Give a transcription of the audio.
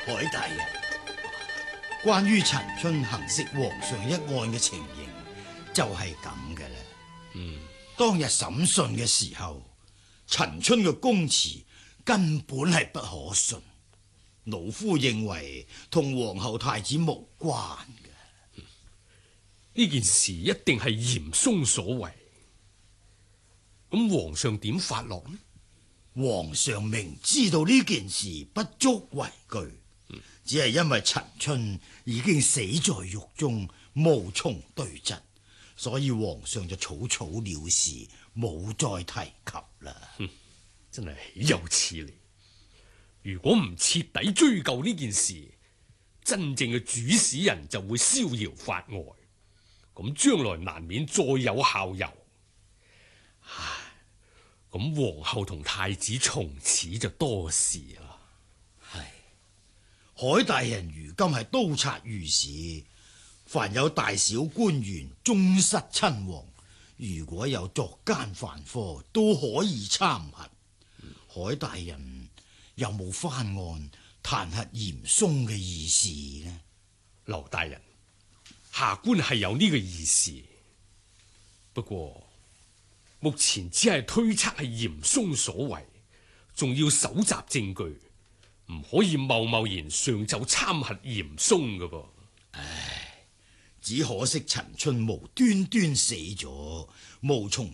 海大人，關於陳春行刺皇上一案嘅情形就係咁嘅啦。當日審訊嘅時候，陳春嘅供詞根本係不可信，老夫認為同皇后太子無關嘅。 呢件事一定係嚴嵩所為，咁皇上點發落呢？ 皇上明知道呢件事不足為懼，只係因為陳春已經死在獄中，無從對質，所以皇上就草草了事，冇再提及啦。 真係豈有此理！如果唔徹底追究呢件事，真正嘅主使人就會逍遙法外，咁將來難免再有效尤。唉，咁皇后同太子從此就多事啦。 係，海大人如今係督察御史，凡有大小官員終失親王，如果有作奸犯科，都可以參核。海大人有冇翻案彈劾嚴嵩嘅意思呢？ 劉大人，下官係有呢個意思，不過目前只係推測係嚴嵩所為，仲要搜集證據，唔可以貿貿然上奏參核嚴嵩㗎噃。 唉，只可惜陳春無端端死咗，無從